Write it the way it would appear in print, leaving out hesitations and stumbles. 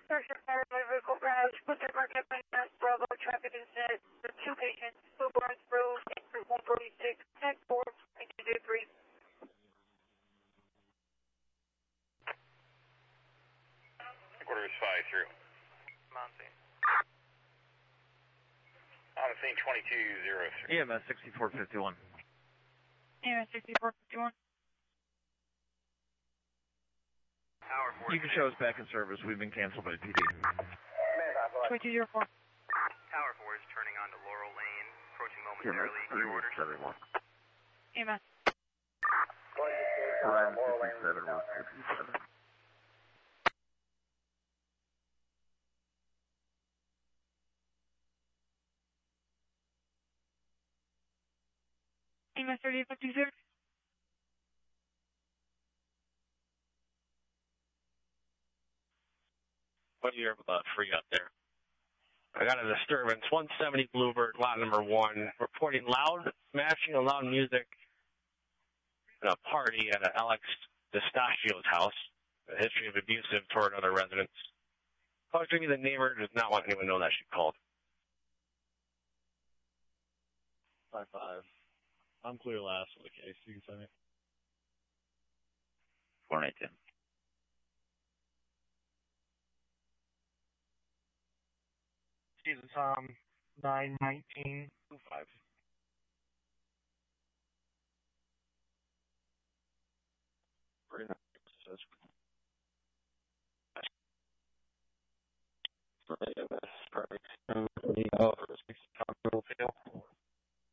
Search your fire by vehicle crash. Put your market by Mass Bravo. Traffic incident. The 2 patients. Blue Barnes Road. Route 146. 10-4. 1923. Quarters 5 through. On scene. On scene 2203. EMS 6451. EMS 6451. Tower 4. You can show us back in service. We've been canceled by PD. 2204. Tower 4 is turning onto Laurel Lane, approaching momentarily. Your orders. EMS. Laurel Lane. EMS 3856. What year of free up there? I got a disturbance. 170 Bluebird, lot number 1, reporting loud smashing and loud music at a party at Alex Distachio's house. A history of abusive toward other residents. Unfortunately, the neighbor does not want anyone to know that she called. 5-5. I'm clear last for the case. You can send me. 410. Jesus, 919. 25. Pretty nice. Perfect.